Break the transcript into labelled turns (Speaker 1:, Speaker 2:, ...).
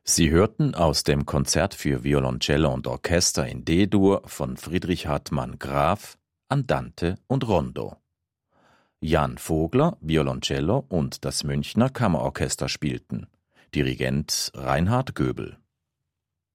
Speaker 1: Sie hörten aus dem Konzert für Violoncello und Orchester in D-Dur von Friedrich Hartmann Graf Andante und Rondo. Jan Vogler, Violoncello und das Münchner Kammerorchester spielten. Dirigent Reinhard Göbel.